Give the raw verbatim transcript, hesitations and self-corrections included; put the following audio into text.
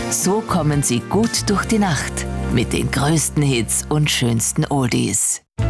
So kommen Sie gut durch die Nacht mit den größten Hits und schönsten Oldies.